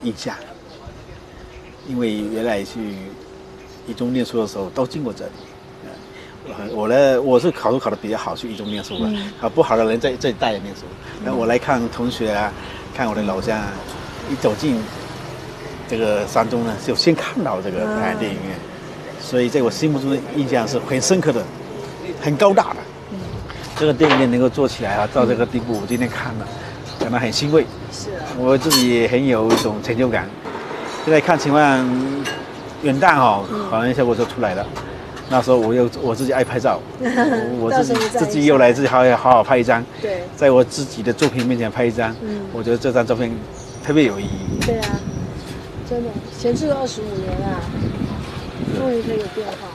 印象，因为原来去一中念书的时候都经过这里。我是考得比较好，去一中念书了。不好的人在这里带着念书。那我来看同学啊，看我的老乡啊，一走进这个山中呢，就先看到这个台湾电影院，所以在我心目中的印象是很深刻的，很高大的。这个电影院能够做起来啊，到这个地步，我今天看了，感到很欣慰。是，我自己也很有一种成就感。现在看情况，元旦好像效果就出来了。那时候我自己爱拍照，我自己又来自己好好拍一张。对，在我自己的作品面前拍一张，我觉得这张照片特别有意义。 对啊，真的，前置了25年啊，终于可以有变化。